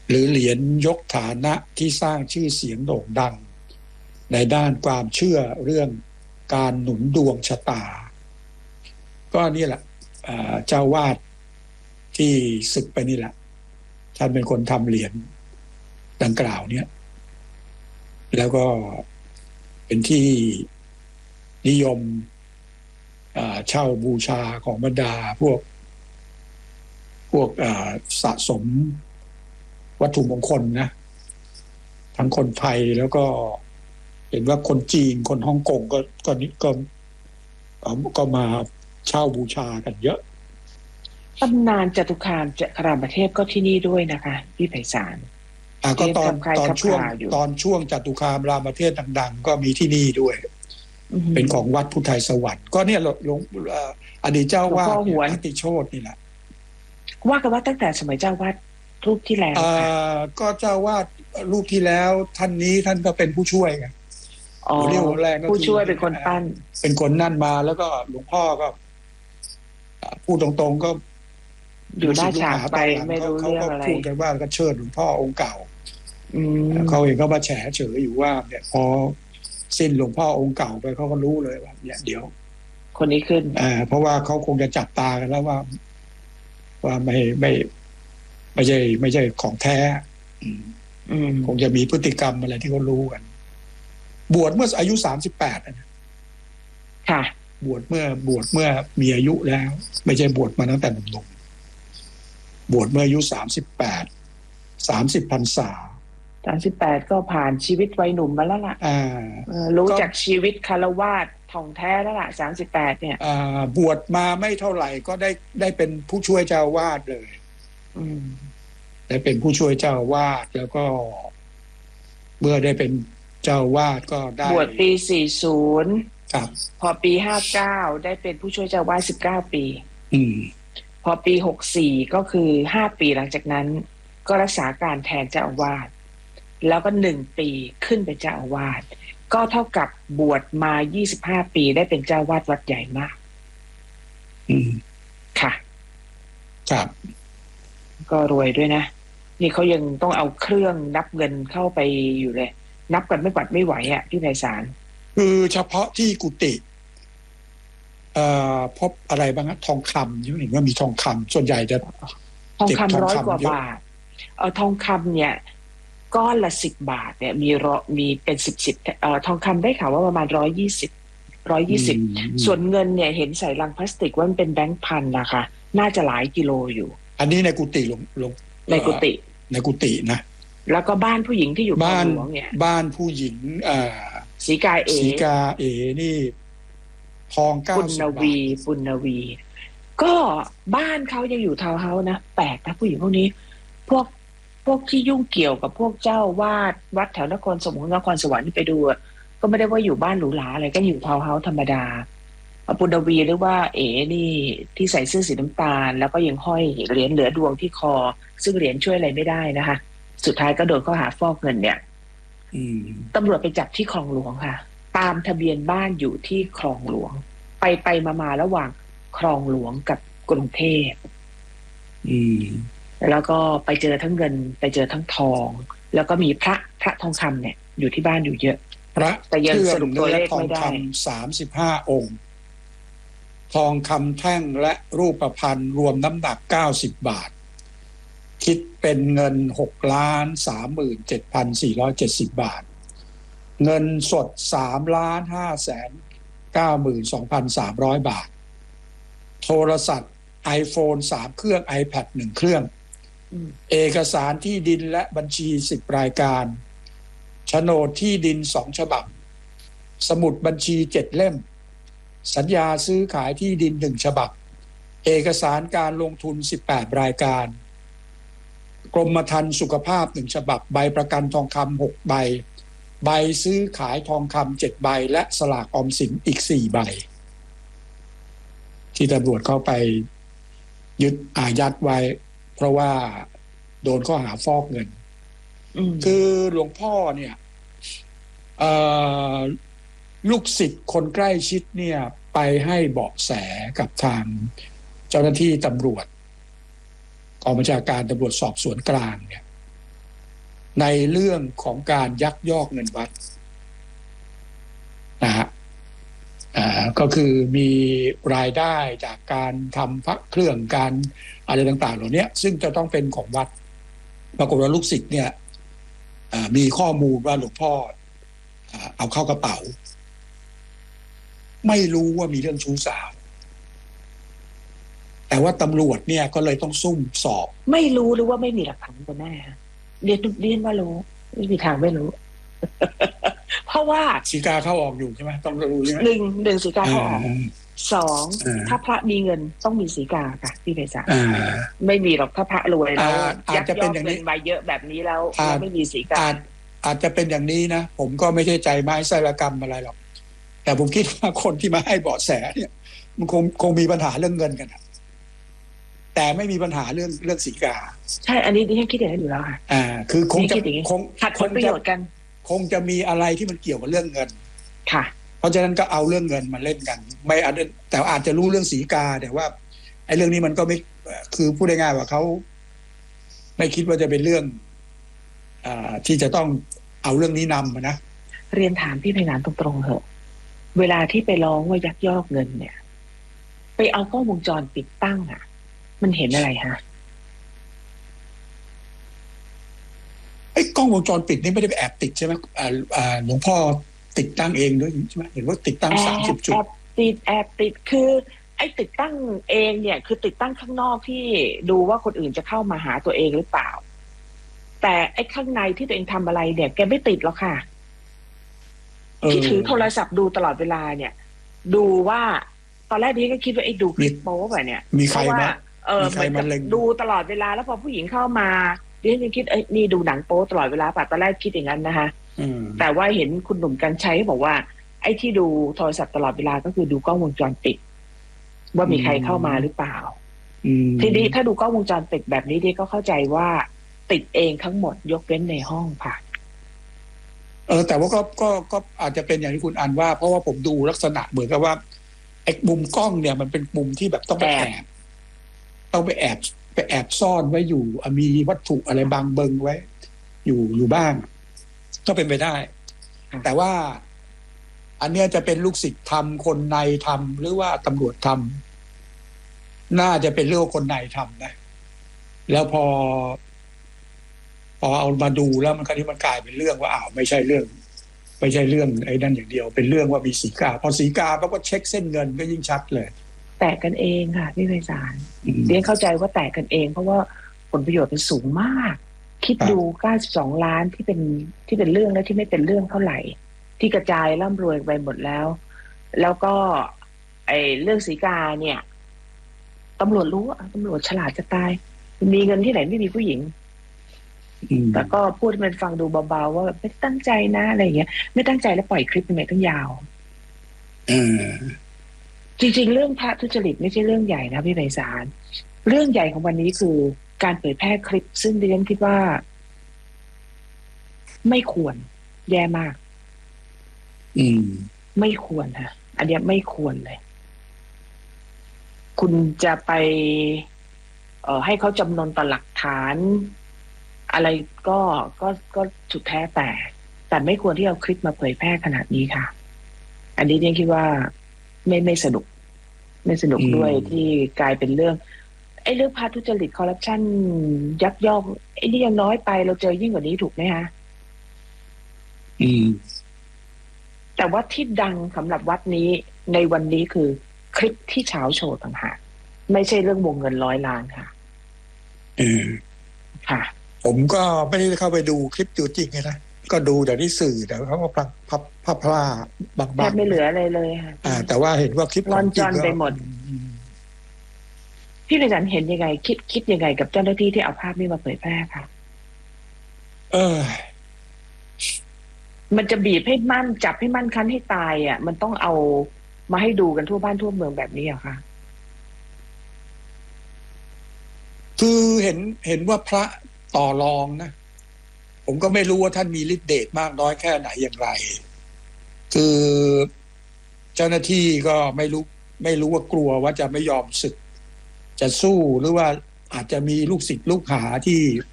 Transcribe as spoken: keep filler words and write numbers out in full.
หรือเหรียญยกฐานะที่สร้างชื่อเสียงโด่งดังในด้านความเชื่อเรื่องการหนุนดวงชะตาก็นี่แหละเจ้าวาดที่ศึกไปนี่แหละท่านเป็นคนทำเหรียญดังกล่าวเนี่ยแล้วก็เป็นที่นิยมเช่าบูชาของบรรดาพวกพวกสะสมวัตถุมงคลนะทั้งคนไทยแล้วก็เห็นว่าคนจีนคนฮ่องกงก็ก็ก็ก็มาเช่าบูชากันเยอะตำนานจตุคามจักรามเทพก็ที่นี่ด้วยนะคะพี่ไพศาลอ่าก็ตอนตอนช่วงตอนช่วงจตุคามรามเทพดังๆก็มีที่นี่ด้วยเป็นของวัดพุทธไทยสวรรค์ก็เนี่ยหลวงอดีตเจ้าวาดอติโชตินี่แหละว่ากันว่าตั้งแต่สมัยเจ้าวาดรูปที่แล้วก็เจ้าวาดรูปที่แล้วท่านนี้ท่านก็เป็นผู้ช่วยไงเรียกว่าแรงผู้ช่วยเป็นคนปั้นเป็นคนนั่นมาแล้วก็หลวงพ่อก็พูดตรงๆก็อยู่หน้าฉากไปไม่รู้เรื่องอะไรพูดกันว่าก็เชิดหลวงพ่อองค์เก่าเขาเองก็มาแฉเฉยอยู่ว่าเนี่ยพอสิ้นหลวงพ่อองค์เก่าไปเขาก็รู้เลยว่าเนี่ยเดี๋ยวคนนี้ขึ้นอ่าเพราะว่าเขาคงจะจับตากันแล้วว่าว่าไม่ไม่ไม่ใช่ไม่ใช่ของแท้คงจะมีพฤติกรรมอะไรที่เขารู้กันบวชเมื่ออายุสามสิบแปดนะค่ะบวชเมื่อบวชเมื่อมีอายุแล้วไม่ใช่บวชมาตั้งแต่หนุ่มๆบวชเมื่ออายุสามสิบแปดสามสิบพรรษาสามสิบแปดก็ผ่านชีวิตวัยหนุ่มมาแล้วล่ะรู้จักชีวิตคฤหัสถ์ท่องแท้แล้วล่ะสามสิบแปดเนี่ยบวชมาไม่เท่าไหร่ก็ได้ได้เป็นผู้ช่วยเจ้าวาดเลยได้เป็นผู้ช่วยเจ้าวาดแล้วก็เมื่อได้เป็นเจ้าวาดก็ได้บวชปีสี่สิบครับพอปีห้าเก้าได้เป็นผู้ช่วยเจ้าวาดสิบเก้าปีอืมพอปีหกสี่ก็คือห้าปีหลังจากนั้นก็รักษาการแทนเจ้าอาวาสแล้วก็หนึ่งปีขึ้นเป็นเจ้าอาวาสก็เท่ากับบวชมายี่สิบห้าปีได้เป็นเจ้าวาดวัดใหญ่มากอืมค่ะครับก็รวยด้วยนะนี่เขายังต้องเอาเครื่องนับเงินเข้าไปอยู่เลยนับกันไม่กวัดไม่ไหวอ่ะพี่ไพศาลคือเฉพาะที่กุฏิเอ่อพบอะไรบ้างทองคำเห็นว่ามีทองคำส่วนใหญ่จะทองคำร้อยกว่าบาทเออทองคำเนี่ยก้อนละสิบบาทเนี่ยมีรอมีเป็นสิบสิบเอ่อทองคำได้ข่าวว่าประมาณร้อยยี่สิบร้อยยี่สิบส่วนเงินเนี่ยเห็นใส่ลังพลาสติกว่ามันเป็นแบงค์พันนะคะน่าจะหลายกิโลอยู่อันนี้ในกุฏิหลวงหลวงในกุฏิในกุฏินะแล้วก็บ้านผู้หญิงที่อยู่บ้านหลวงเนี่ยบ้านผู้หญิงอ่าศรีกาเอศรีกาเอนี่ทองเก้าสิบบาทปุณณวีปุณณวีก็บ้านเขายังอยู่ทาวน์เฮาส์นะแปลกนะผู้หญิงพวกนี้พวกพวกที่ยุ่งเกี่ยวกับพวกเจ้าวาดวัดแถวนครสวรรค์นครสวรรค์ที่ไปดูก็ไม่ได้ว่าอยู่บ้านหรูหราอะไรก็อยู่ทาวน์เฮาส์ธรรมดาปุณณวีหรือว่าเอ๋นี่ที่ใส่เสื้อสีน้ำตาลแล้วก็ยังห้อยเหรียญเหลือดวงที่คอซึ่งเหรียญช่วยอะไรไม่ได้นะคะสุดท้ายก็โดนข้อหาฟอกเงินเนี่ยตำรวจไปจับที่คลองหลวงค่ะตามทะเบียนบ้านอยู่ที่คลองหลวงไปไปมามาระหว่างคลองหลวงกับกรุงเทพแล้วก็ไปเจอทั้งเงินไปเจอทั้งทองแล้วก็มีพระพระทองคำเนี่ยอยู่ที่บ้านอยู่เยอะพระแต่ยังสรุปตัวเลขไม่ได้ทองคำสามสิบห้าองค์ทองคำแท่งและรูปพรรณรวมน้ำหนักเก้าสิบบาทคิดเป็นเงินหกล้านสามหมื่นเจ็ดพันสี่ร้อยเจ็ดสิบบาทเงินสดสามล้านห้าแสนเก้าหมื่นสองพันสามร้อยบาทโทรศัพท์ iPhone สามเครื่อง iPad หนึ่งเครื่องเอกสารที่ดินและบัญชีสิบรายการโฉนดที่ดินสองฉบับสมุดบัญชีเจ็ดเล่มสัญญาซื้อขายที่ดินหนึ่งฉบับเอกสารการลงทุนสิบแปดรายการกรมธรรม์สุขภาพหนึ่งฉบับใบประกันทองคำหกใบใบซื้อขายทองคำเจ็ดใบและสลากออมสินอีกสี่ใบที่ตำรวจเข้าไปยึดอายัดไว้เพราะว่าโดนข้อหาฟอกเงินคือหลวงพ่อเนี่ยลูกศิษย์คนใกล้ชิดเนี่ยไปให้เบาะแสกับทางเจ้าหน้าที่ตำรวจกองบัญชาการตำรวจสอบสวนกลางเนี่ยในเรื่องของการยักยอกเงินวัดนะฮะอ่าก็คือมีรายได้จากการทำพระเครื่องการอะไรต่างๆเหล่านี้ซึ่งจะต้องเป็นของวัดปรากฏว่าลูกศิษย์เนี่ยมีข้อมูลว่าหลวงพ่อเอาเข้ากระเป๋าไม่รู้ว่ามีเรื่องชู้สาวแต่ว่าตำรวจเนี่ยก็เลยต้องซุ่มสอบไม่รู้หรือว่าไม่มีหลักฐานกันแน่เรียนเรียนว่ารู้ไม่มีทางไม่รู้ เพราะว่าสีกาเข้าออกอยู่ใช่ไหมต้องรู้ใช่ไหมหนึ่งหนึ่งสีกาเข้าออกสองถ้าพระมีเงินต้องมีสีกาค่ะพี่ไพศาลไม่มีหรอกถ้าพระรวยแล้วยักยอกเงินมาเยอะแบบนี้แล้วไม่มีสีกาอาจจะเป็นอย่างนี้นะผมก็ไม่ใช่ใจไม้ไสรกรรมอะไรหรอกแต่ผมคิดว่าคนที่มาให้เบาะแสเนี่ยมันคงคงมีปัญหาเรื่องเงินกันแต่ไม่มีปัญหาเรื่องเรื่องสีกาใช่อันนี้ดิฉันคิดอย่างนั้นอยู่แล้วค่ะอ่าคือคงจะคงขัดผลประโยชน์กันคงจะมีอะไรที่มันเกี่ยวกับเรื่องเงินค่ะเพราะฉะนั้นก็เอาเรื่องเงินมาเล่นกันไม่อาจจะแต่อาจจะรู้เรื่องสีกาแต่ว่าไอ้เรื่องนี้มันก็ไม่คือพูดง่ายๆว่าเขาไม่คิดว่าจะเป็นเรื่องอ่าที่จะต้องเอาเรื่องนี้นำนะเรียนถามพี่ไพศาลตรงๆเหอะเวลาที่ไปร้องว่ายักยอกเงินเนี่ยไปเอากล้องวงจรปิดตั้งอ่ะมันเห็นอะไรฮะไอ้กล้องวงจรปิดนี่ไม่ได้ไปแอบติดใช่ไหมอ่าอ่าหลวงพ่อติดตั้งเองด้วยใช่ไหมเห็นว่าติดตั้งสามสิบจุดแอบติดแอบติดคือไอ้ติดตั้งเองเนี่ยคือติดตั้งข้างนอกที่ดูว่าคนอื่นจะเข้ามาหาตัวเองหรือเปล่าแต่ไอ้ข้างในที่ตัวเองทำอะไรเนี่ยแกไม่ติดหรอกค่ะที่ถือโทรศัพท์ดูตลอดเวลาเนี่ยดูว่าตอนแรกนี้ก็คิดว่าไอ้ดูคลิปโป๊แบบเนี่ยมีใครมาเออเหมือนกับดูตลอดเวลาแล้วพอผู้หญิงเข้ามาดิฉันยังคิดเอ้ยนี่ดูหนังโป๊ตลอดเวลาป่ะตอนแรกคิดอย่างนั้นนะคะแต่ว่าเห็นคุณหนุ่มกรรชัยบอกว่าไอ้ที่ดูโทรศัพท์ตลอดเวลาก็คือดูกล้องวงจรปิดว่ามีใครเข้ามาหรือเปล่าทีนี้ถ้าดูกล้องวงจรปิดแบบนี้ดิก็เข้าใจว่าติดเองทั้งหมดยกเว้นในห้องค่ะเออแต่ว่าก็ก็ก็อาจจะเป็นอย่างที่คุณอันว่าเพราะว่าผมดูลักษณะเหมือนกับว่าไอ้มุมกล้องเนี่ยมันเป็นมุมที่แบบต้องไปแอบต้องไปแอบไปแอบซ่อนไว้อยู่มีวัตถุอะไรบางเบิงไว้อยู่อยู่บ้างก็เป็นไปได้แต่ว่าอันเนี้ยจะเป็นลูกศิษย์ทำคนในทำหรือว่าตำรวจทำน่าจะเป็นเรื่องคนในทำนะแล้วพอพอเอามาดูแล้วมันคราวนี้มันกลายเป็นเรื่องว่าอ้าวไม่ใช่เรื่องไม่ใช่เรื่องไอ้นั่นอย่างเดียวเป็นเรื่องว่ามีสีกาพอสีกาปั๊บก็เช็คเส้นเงินก็ยิ่งชัดเลยแตกกันเองค่ะพี่ไพศาลเรียนเข้าใจว่าแตกกันเองเพราะว่าผลประโยชน์เป็นสูงมากคิดดูเก้าสิบสองล้านที่เป็นที่เป็นเรื่องและที่ไม่เป็นเรื่องเท่าไหร่ที่กระจายร่ำรวยไปหมดแล้วแล้วก็ไอ้เรื่องสีกาเนี่ยตำรวจรู้ตำรวจฉลาดจะตายมีเงินที่ไหนไม่มีผู้หญิงแต่ก็พูดมันฟังดูเบาๆว่าไม่ตั้งใจนะอะไรอย่างเงี้ยไม่ตั้งใจแล้วปล่อยคลิปเป็นไงตั้งยาวจริงๆเรื่องพระทุจริตไม่ใช่เรื่องใหญ่นะพี่ไพศาลเรื่องใหญ่ของวันนี้คือการเผยแพร่คลิปซึ่งดิฉันคิดว่าไม่ควรแย่มากอืมไม่ควรค่ะอันนี้ไม่ควรเลยคุณจะไปเอ่อให้เขาจำนนต่อหลักฐานอะไรก็ก็ก็สุดแท้แต่แต่ไม่ควรที่เอาคลิปมาเผยแพร่ขนาดนี้ค่ะอันนี้เนี่ยคิดว่าไม่ไม่สนุกไม่สนุกด้วยที่กลายเป็นเรื่องไอ้เรื่องพาทุจริตคอร์รัปชันยักยอกไอ้นี่ยังน้อยไปเราเจอยิ่งกว่านี้ถูกไหมคะอืมแต่ว่าที่ดังสำหรับวัดนี้ในวันนี้คือคลิปที่เช้าโชว์ต่างหากไม่ใช่เรื่องวงเงินร้อยล้านค่ะอืมค่ะผมก็ไม่ได้เข้าไปดูคลิปตัวจริงนะก็ดูแต่ที่สื่อแต่เขาก็พับพับพับพลาบางๆแทบไม่เหลืออะไรเลยค่ะอ่าแต่ว่าเห็นว่าคลิปลอนจอนไปหมดพี่ไพศาลเห็นยังไงคิดคิดยังไงกับเจ้าหน้าที่ที่เอาภาพนี้มาเผยแพร่ค่ะเออมันจะบีบให้มั่นจับให้มั่นคั้นให้ตายอ่ะมันต้องเอามาให้ดูกันทั่วบ้านทั่วเมืองแบบนี้เหรอคะคือเห็นเห็นว่าพระต่อรองนะผมก็ไม่รู้ว่าท่านมีฤทธิ์เดชมากน้อยแค่ไหนอย่างไรคือเจ้าหน้าที่ก็ไม่รู้ไม่รู้ว่ากลัวว่าจะไม่ยอมสึกจะสู้หรือว่าอาจจะมีลูกศิษย์ลูกหาที่